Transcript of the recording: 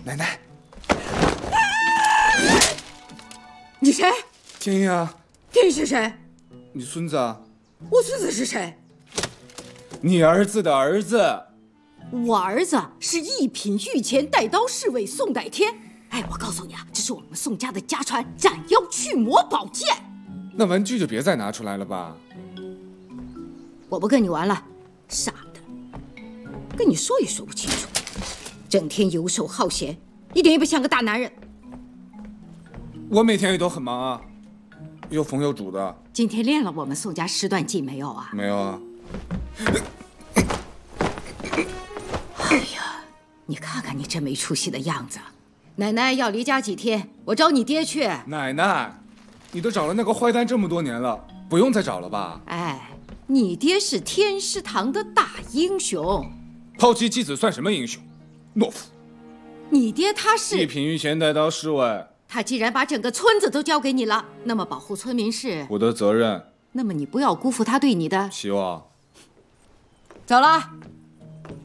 奶奶， 你谁？ 天意啊！ 天意是谁？ 你孙子啊？ 我孙子是谁？ 你儿子的儿子。 我儿子是一品御前带刀侍卫宋代天。哎，我告诉你啊，这是我们宋家的家传斩妖去魔宝剑。 那玩具就别再拿出来了吧。 我不跟你玩了，傻的，跟你说也说不清楚，整天游手好闲，一点也不像个大男人。 我每天也都很忙啊，又缝又煮的。 今天练了我们宋家10段计没有啊？ 没有啊。 哎呀，你看看你这没出息的样子。奶奶要离家几天，我找你爹去。 奶奶，你都找了那个坏蛋这么多年了，不用再找了吧？ 哎，你爹是天师堂的大英雄， 抛妻弃子算什么英雄？懦夫！ 你爹他是一品御前带刀侍卫， 他既然把整个村子都交给你了，那么保护村民是我的责任。 那么你不要辜负他对你的希望。 走了。